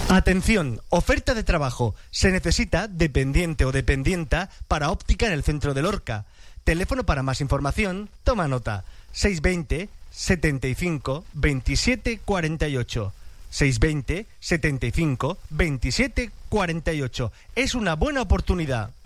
Atención, oferta de trabajo. Se necesita dependiente o dependienta para óptica en el centro de Lorca. Teléfono para más información, toma nota. 620 75 27 48. 620 75 27 48. Es una buena oportunidad.